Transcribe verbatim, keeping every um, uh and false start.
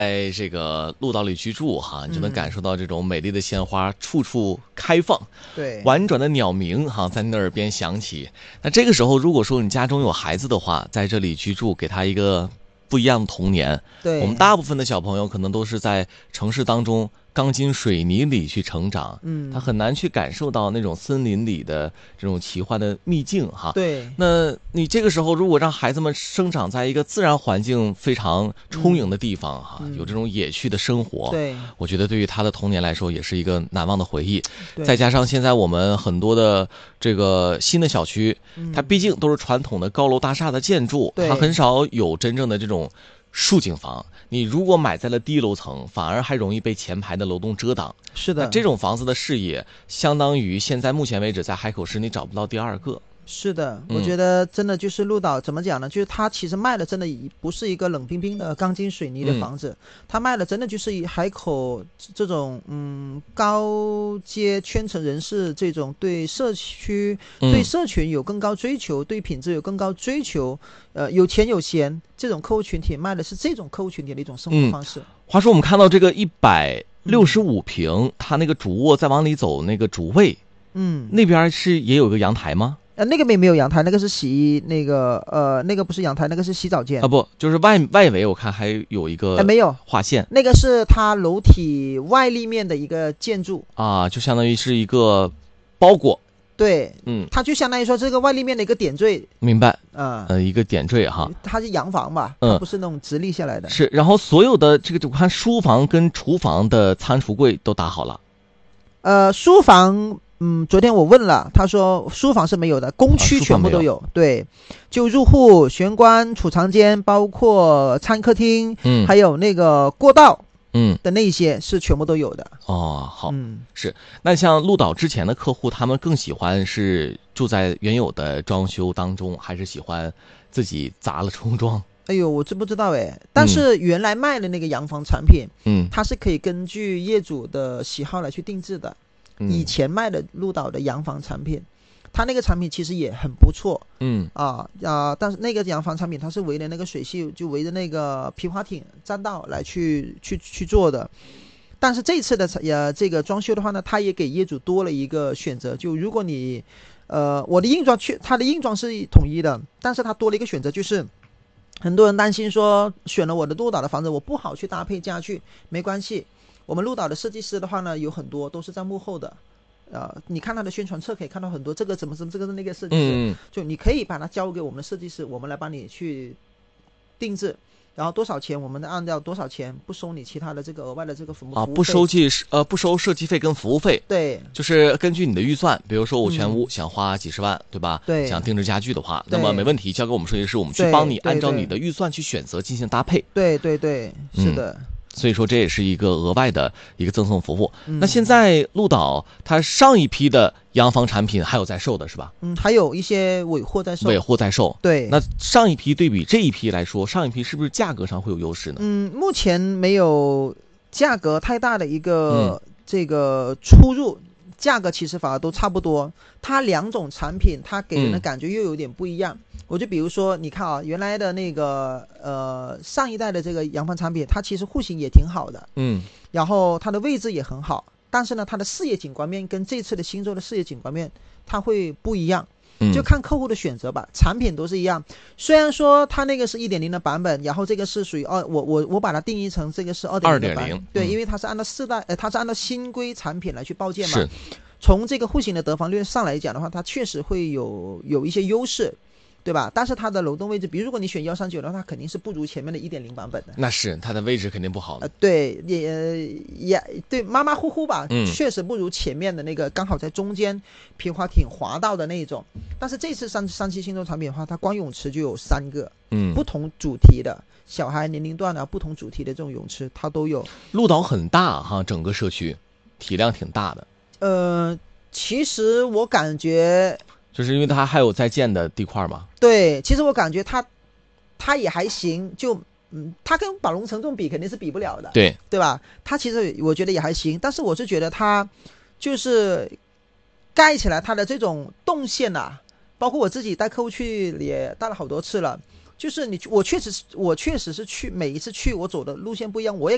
哎，这个鹿岛里居住哈，你就能感受到这种美丽的鲜花处处开放， 对， 婉转的鸟鸣哈在你的耳边响起。那这个时候，如果说你家中有孩子的话，在这里居住，给他一个不一样的童年。 对， 我们大部分的小朋友可能都是在城市当中钢筋水泥里去成长， 嗯， 他很难去感受到那种森林里的这种奇幻的秘境哈。 对， 那你这个时候如果让孩子们生长在一个自然环境非常充盈的地方哈， 嗯、 有这种野趣的生活， 对， 我觉得对于他的童年来说也是一个难忘的回忆。 对， 再加上现在我们很多的这个新的小区， 嗯、 它毕竟都是传统的高楼大厦的建筑，它很少有真正的这种竖景房，你如果买在了低楼层，反而还容易被前排的楼栋遮挡。 是的， 这种房子的视野，相当于现在目前为止在海口市你找不到第二个。 是的，我觉得真的就是鹿岛怎么讲呢？就是它其实卖的真的不是一个冷冰冰的钢筋水泥的房子，嗯、它卖的真的就是以海口这种嗯高阶圈层人士这种对社区、 嗯、 对社群有更高追求、对品质有更高追求，呃，有钱有闲这种客户群体卖的是这种客户群体的一种生活方式。 嗯、话说我们看到这个一百六十五平，它那个主卧再往里走那个主卫， 嗯， 那边是也有个阳台吗？ 呃，那个没没有阳台，那个是洗衣，那个呃，那个不是阳台，那个是洗澡间啊，不，就是外外围我看还有一个， 呃，没有划线， 那个是它楼体外立面的一个建筑啊，就相当于是一个包裹， 对， 嗯， 它就相当于说这个外立面的一个点缀， 明白， 啊、 呃，一个点缀哈， 它是洋房吧， 嗯， 它不是那种直立下来的， 是，然后所有的这个我看书房跟厨房的餐橱柜都打好了， 呃，书房。嗯，昨天我问了，他说书房是没有的，公区全部都有。 啊、有对，就入户、玄关、储藏间，包括餐客厅， 嗯， 还有那个过道， 嗯的那些是全部都有的。 哦，好， 嗯， 是。那像鹿岛之前的客户，他们更喜欢是住在原有的装修当中，还是喜欢自己砸了重装？ 哎呦，我真不知道哎。但是原来卖的那个洋房产品， 嗯， 它是可以根据业主的喜好来去定制的。以前卖的鹿岛的洋房产品，它那个产品其实也很不错， 嗯啊啊，但是那个洋房产品它是围着那个水系，就围着那个皮划艇栈道来去去去做的。但是这次的呃这个装修的话呢，它也给业主多了一个选择，就如果你呃我的硬装去，它的硬装是统一的，但是它多了一个选择，就是很多人担心说选了我的鹿岛的房子，我不好去搭配家具，没关系。我们鹿岛的设计师的话呢，有很多都是在幕后的，呃，你看他的宣传册可以看到很多这个怎么怎么这个是那个设计师， 嗯、 就你可以把它交给我们的设计师，我们来帮你去定制，然后多少钱我们按照多少钱，不收你其他的这个额外的这个服务啊，不收计呃不收设计费跟服务费， 对， 就是根据你的预算，比如说我全屋想花几十万，嗯、对吧？ 对， 想定制家具的话，那么没问题，交给我们设计师，我们去帮你按照你的预算去选择进行搭配。 对对对，是的。 嗯，所以说这也是一个额外的一个赠送服务。 嗯、 那现在鹿岛它上一批的洋房产品还有在售的是吧？ 嗯，还有一些尾货在售。 尾货在售。 对。 那上一批对比这一批来说，上一批是不是价格上会有优势呢？ 嗯，目前没有价格太大的一个这个出入。嗯，价格其实反而都差不多，它两种产品它给人的感觉又有点不一样。嗯、我就比如说你看啊，原来的那个呃上一代的这个洋房产品，它其实户型也挺好的， 嗯， 然后它的位置也很好，但是呢它的视野景观面跟这次的新洲的视野景观面它会不一样，就看客户的选择吧。产品都是一样，虽然说它那个是 一点零 的版本，然后这个是属于二，我我我把它定义成这个是 二点零 的版本，对，因为它是按照四代呃它是按照新规产品来去报建嘛。 是。 从这个户型的得房率上来讲的话，它确实会有有一些优势，对吧？但是它的楼栋位置，比如如果你选一三九的话，它肯定是不如前面的 一点零 版本的。 那是它的位置肯定不好的。 呃，对，也、呃、也对，马马虎虎吧， 嗯， 确实不如前面的那个刚好在中间皮划艇滑道的那一种。但是这次三三期新洲产品的话，它光泳池就有三个， 嗯， 不同主题的小孩年龄段啊，不同主题的这种泳池它都有。 鹿岛很大哈，整个社区体量挺大的。 呃。其实我感觉， 就是因为它还有在建的地块嘛。 对，其实我感觉它，它也还行，就嗯，它跟宝龙城这种比肯定是比不了的， 对对吧？它其实我觉得也还行，但是我是觉得它就是盖起来它的这种动线啊，包括我自己带客户去也带了好多次了。就是你，我确实是，我确实是去每一次去，我走的路线不一样，我也